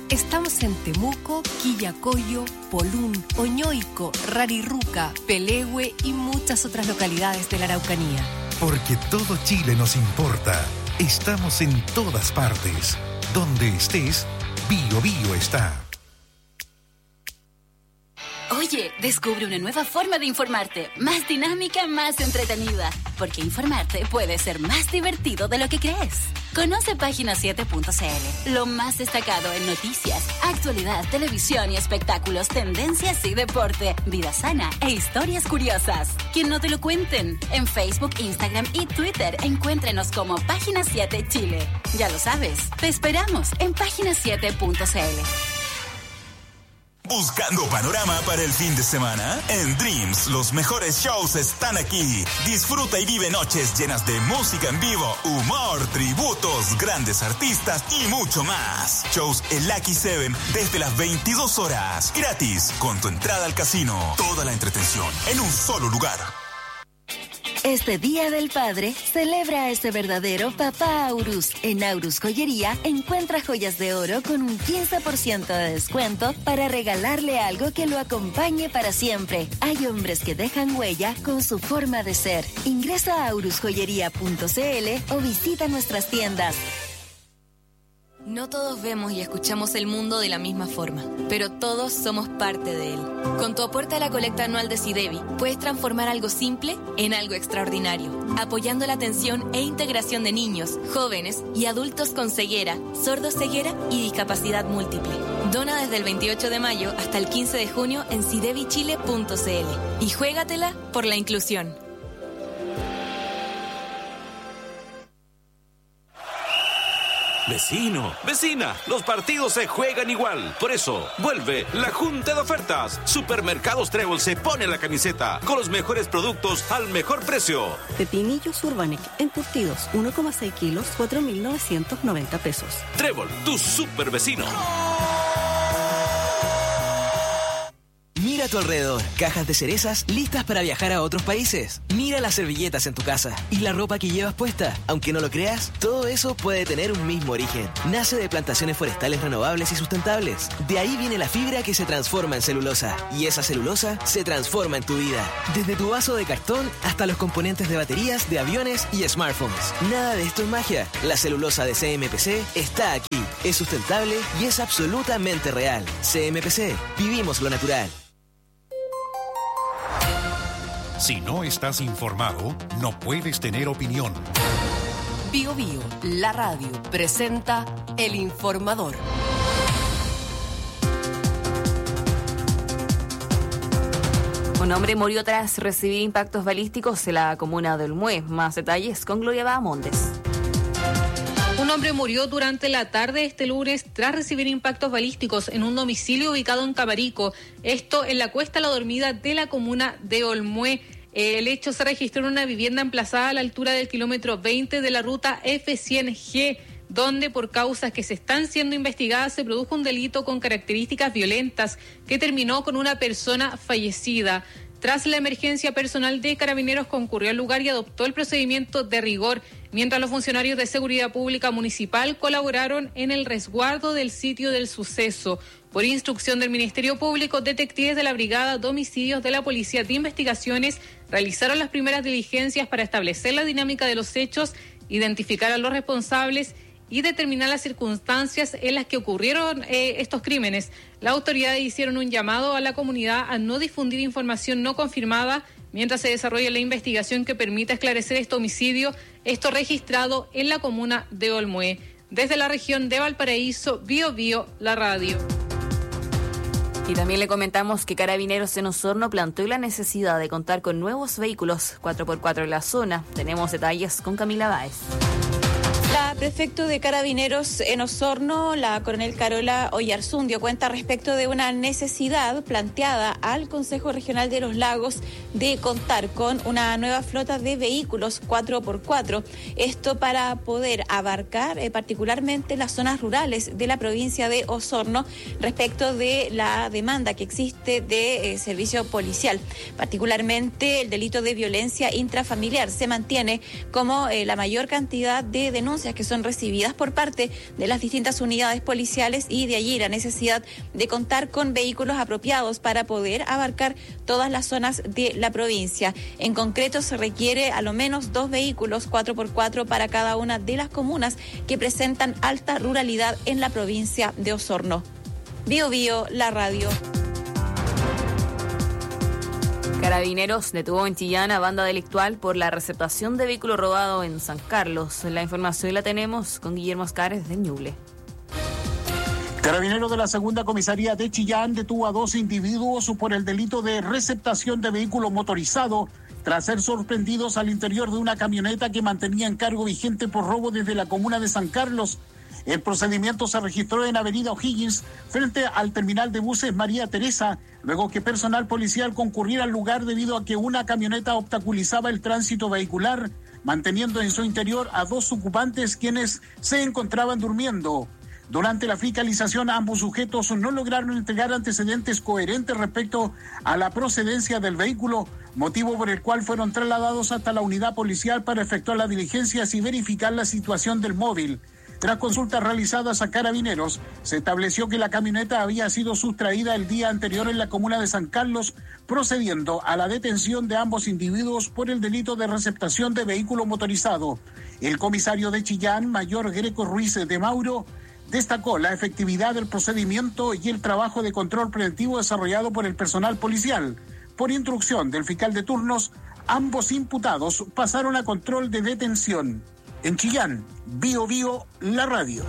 Estamos en Temuco, Quillacollo, Polún, Oñoico, Rarirruca, Pelehue y muchas otras localidades de la Araucanía. Porque todo Chile nos importa. Estamos en todas partes. Donde estés, Bio Bio está. Oye, descubre una nueva forma de informarte, más dinámica, más entretenida, porque informarte puede ser más divertido de lo que crees. Conoce Página7.cl, lo más destacado en noticias, actualidad, televisión y espectáculos, tendencias y deporte, vida sana e historias curiosas. Que no te lo cuenten. En Facebook, Instagram y Twitter, encuéntrenos como Página 7 Chile. Ya lo sabes, te esperamos en Página7.cl. ¿Buscando panorama para el fin de semana? En Dreams, los mejores shows están aquí. Disfruta y vive noches llenas de música en vivo, humor, tributos, grandes artistas y mucho más. Shows en Lucky 7 desde las 22 horas. Gratis, con tu entrada al casino. Toda la entretención en un solo lugar. Este Día del Padre, celebra a ese verdadero papá Aurus. En Aurus Joyería, encuentra joyas de oro con un 15% de descuento para regalarle algo que lo acompañe para siempre. Hay hombres que dejan huella con su forma de ser. Ingresa a aurusjoyería.cl o visita nuestras tiendas. No todos vemos y escuchamos el mundo de la misma forma, pero todos somos parte de él. Con tu aporte a la colecta anual de SIDEBI, puedes transformar algo simple en algo extraordinario, apoyando la atención e integración de niños, jóvenes y adultos con ceguera, sordoceguera y discapacidad múltiple. Dona desde el 28 de mayo hasta el 15 de junio en sidebichile.cl y juégatela por la inclusión. Vecino, vecina, los partidos se juegan igual. Por eso, vuelve la Junta de Ofertas. Supermercados Trébol se pone la camiseta con los mejores productos al mejor precio. Pepinillos Urbanek, encurtidos, 1,6 kilos, 4.990 pesos. Trébol, tu super vecino. Mira a tu alrededor, cajas de cerezas listas para viajar a otros países. Mira las servilletas en tu casa y la ropa que llevas puesta. Aunque no lo creas, todo eso puede tener un mismo origen. Nace de plantaciones forestales renovables y sustentables. De ahí viene la fibra que se transforma en celulosa. Y esa celulosa se transforma en tu vida. Desde tu vaso de cartón hasta los componentes de baterías, de aviones y smartphones. Nada de esto es magia. La celulosa de CMPC está aquí. Es sustentable y es absolutamente real. CMPC, vivimos lo natural. Si no estás informado, no puedes tener opinión. Bio Bio, la radio, presenta El Informador. Un hombre murió tras recibir impactos balísticos en la comuna de Olmué. Más detalles con Gloria Bahamondes. Un hombre murió durante la tarde de este lunes tras recibir impactos balísticos en un domicilio ubicado en Camarico. Esto en la Cuesta La Dormida de la comuna de Olmué. El hecho se registró en una vivienda emplazada a la altura del kilómetro 20 de la ruta F100G, donde por causas que se están siendo investigadas se produjo un delito con características violentas que terminó con una persona fallecida. Tras la emergencia, personal de Carabineros concurrió al lugar y adoptó el procedimiento de rigor, mientras los funcionarios de Seguridad Pública Municipal colaboraron en el resguardo del sitio del suceso. Por instrucción del Ministerio Público, detectives de la Brigada de Homicidios de la Policía de Investigaciones realizaron las primeras diligencias para establecer la dinámica de los hechos, identificar a los responsables y determinar las circunstancias en las que ocurrieron estos crímenes. Las autoridades hicieron un llamado a la comunidad a no difundir información no confirmada mientras se desarrolla la investigación que permita esclarecer este homicidio, esto registrado en la comuna de Olmué. Desde la región de Valparaíso, Bio Bio, la radio. Y también le comentamos que Carabineros en Osorno planteó la necesidad de contar con nuevos vehículos 4x4 en la zona. Tenemos detalles con Camila Báez. La prefecto de Carabineros en Osorno, la coronel Carola Oyarzundio, cuenta respecto de una necesidad planteada al Consejo Regional de los Lagos de contar con una nueva flota de vehículos 4x4. Esto para poder abarcar particularmente las zonas rurales de la provincia de Osorno respecto de la demanda que existe de servicio policial. Particularmente el delito de violencia intrafamiliar se mantiene como la mayor cantidad de denuncias denuncias que son recibidas por parte de las distintas unidades policiales y de allí la necesidad de contar con vehículos apropiados para poder abarcar todas las zonas de la provincia. En concreto, se requiere a lo menos 2 vehículos 4x4 para cada una de las comunas que presentan alta ruralidad en la provincia de Osorno. Bio Bio, la radio. Carabineros detuvo en Chillán a banda delictual por la receptación de vehículo robado en San Carlos. La información la tenemos con Guillermo Oscares de Ñuble. Carabineros de la segunda comisaría de Chillán detuvo a 2 individuos por el delito de receptación de vehículo motorizado tras ser sorprendidos al interior de una camioneta que mantenía encargo vigente por robo desde la comuna de San Carlos. El procedimiento se registró en Avenida O'Higgins, frente al terminal de buses María Teresa, luego que personal policial concurriera al lugar debido a que una camioneta obstaculizaba el tránsito vehicular, manteniendo en su interior a 2 ocupantes quienes se encontraban durmiendo. Durante la fiscalización, ambos sujetos no lograron entregar antecedentes coherentes respecto a la procedencia del vehículo, motivo por el cual fueron trasladados hasta la unidad policial para efectuar las diligencias y verificar la situación del móvil. Tras consultas realizadas a Carabineros, se estableció que la camioneta había sido sustraída el día anterior en la comuna de San Carlos, procediendo a la detención de ambos individuos por el delito de receptación de vehículo motorizado. El comisario de Chillán, mayor Greco Ruiz de Mauro, destacó la efectividad del procedimiento y el trabajo de control preventivo desarrollado por el personal policial. Por instrucción del fiscal de turnos, ambos imputados pasaron a control de detención. En Chillán, Bio Bio, la radio.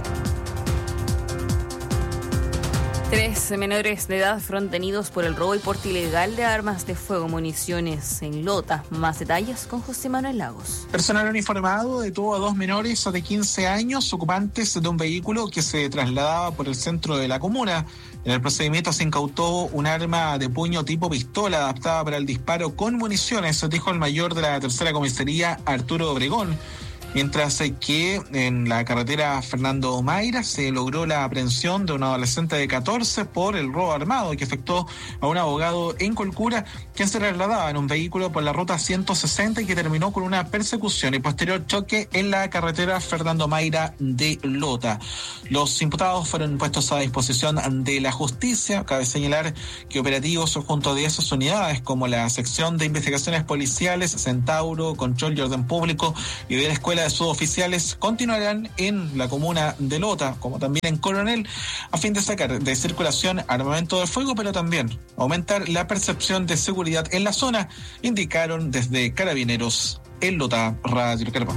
3 menores de edad fueron detenidos por el robo y porte ilegal de armas de fuego, municiones en Lota. Más detalles con José Manuel Lagos. Personal uniformado detuvo a 2 menores de 15 años ocupantes de un vehículo que se trasladaba por el centro de la comuna. En el procedimiento se incautó un arma de puño tipo pistola adaptada para el disparo con municiones, dijo el mayor de la tercera comisaría, Arturo Obregón. Mientras que en la carretera Fernando Mayra se logró la aprehensión de un adolescente de 14 por el robo armado que afectó a un abogado en Colcura, quien se trasladaba en un vehículo por la ruta 160 y que terminó con una persecución y posterior choque en la carretera Fernando Mayra de Lota. Los imputados fueron puestos a disposición de la justicia. Cabe señalar que operativos junto a diversas unidades como la sección de investigaciones policiales, Centauro, Control y Orden Público y de la Escuela de Suboficiales continuarán en la comuna de Lota, como también en Coronel, a fin de sacar de circulación armamento de fuego, pero también aumentar la percepción de seguridad en la zona, indicaron desde Carabineros en Lota, Radio Carpa.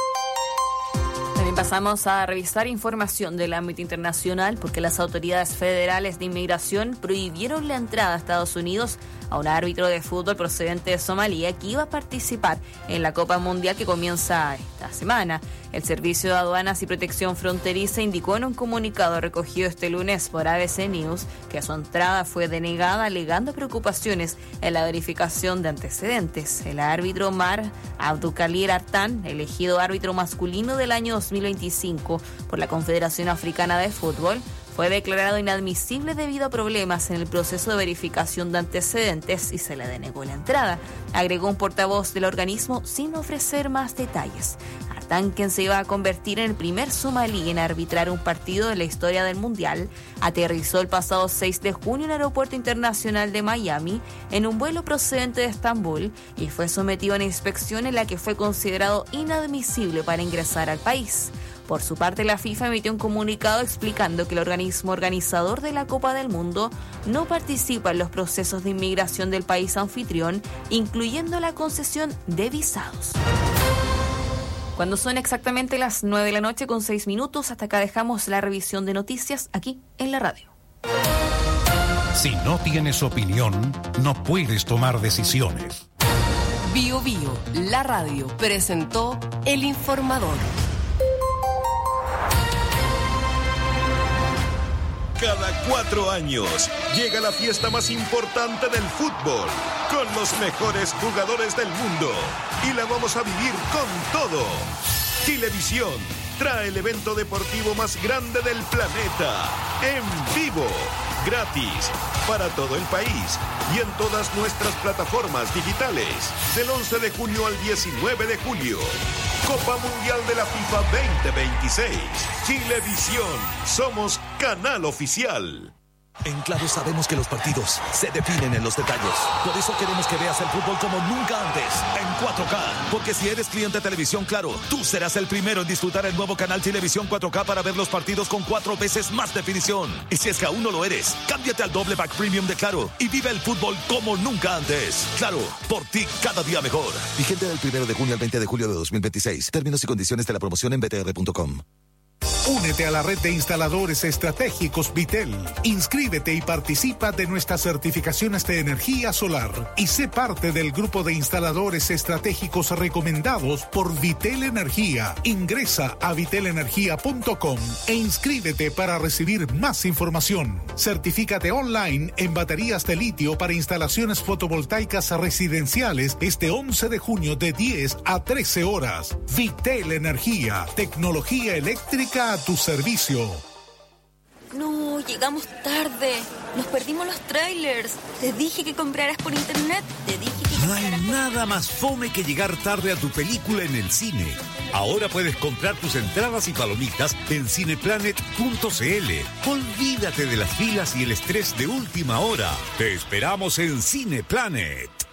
También pasamos a revisar información del ámbito internacional porque las autoridades federales de inmigración prohibieron la entrada a Estados Unidos a un árbitro de fútbol procedente de Somalia que iba a participar en la Copa Mundial que comienza esta semana. El Servicio de Aduanas y Protección Fronteriza indicó en un comunicado recogido este lunes por ABC News que su entrada fue denegada alegando preocupaciones en la verificación de antecedentes. El árbitro Mar Abdulkadir Artan, elegido árbitro masculino del año 2025 por la Confederación Africana de Fútbol, fue declarado inadmisible debido a problemas en el proceso de verificación de antecedentes y se le denegó la entrada, agregó un portavoz del organismo sin ofrecer más detalles. Artan, quien se iba a convertir en el primer somalí en arbitrar un partido de la historia del Mundial, aterrizó el pasado 6 de junio en el Aeropuerto Internacional de Miami en un vuelo procedente de Estambul y fue sometido a una inspección en la que fue considerado inadmisible para ingresar al país. Por su parte, la FIFA emitió un comunicado explicando que el organismo organizador de la Copa del Mundo no participa en los procesos de inmigración del país anfitrión, incluyendo la concesión de visados. Cuando son exactamente las 9 de la noche con 6 minutos, hasta acá dejamos la revisión de noticias aquí en la radio. Si no tienes opinión, no puedes tomar decisiones. Bio Bio, la radio, presentó El Informador. Cada 4 años llega la fiesta más importante del fútbol, con los mejores jugadores del mundo. Y la vamos a vivir con todo. Chilevisión trae el evento deportivo más grande del planeta, en vivo, gratis, para todo el país y en todas nuestras plataformas digitales, del 11 de junio al 19 de julio. Copa Mundial de la FIFA 2026. Chilevisión. Somos canal oficial. En Claro sabemos que los partidos se definen en los detalles. Por eso queremos que veas el fútbol como nunca antes, en 4K. Porque si eres cliente de Televisión Claro, tú serás el primero en disfrutar el nuevo canal Chilevisión 4K para ver los partidos con 4 veces más definición. Y si es que aún no lo eres, cámbiate al doble pack premium de Claro y vive el fútbol como nunca antes. Claro, por ti cada día mejor. Vigente del 1 de junio al 20 de julio de 2026. Términos y condiciones de la promoción en btr.com. Únete a la red de instaladores estratégicos Vitel. Inscríbete y participa de nuestras certificaciones de energía solar y sé parte del grupo de instaladores estratégicos recomendados por Vitel Energía. Ingresa a vitelenergia.com e inscríbete para recibir más información. Certifícate online en baterías de litio para instalaciones fotovoltaicas residenciales este 11 de junio de 10 a 13 horas. Vitel Energía, tecnología eléctrica a tu servicio. No, llegamos tarde. Nos perdimos los trailers. Te dije que compraras por internet. No hay nada más fome que llegar tarde a tu película en el cine. Ahora puedes comprar tus entradas y palomitas en cineplanet.cl. Olvídate de las filas y el estrés de última hora. Te esperamos en Cineplanet.